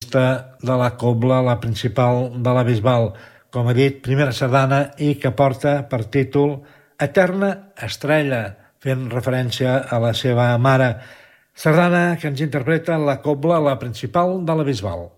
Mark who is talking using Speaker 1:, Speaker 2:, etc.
Speaker 1: protagonista de la cobla, la principal de la Bisbal. Com he dit, primera sardana i que porta per títol Eterna Estrella, fent referència a la seva mare. Sardana que ens interpreta la cobla, la principal de la Bisbal.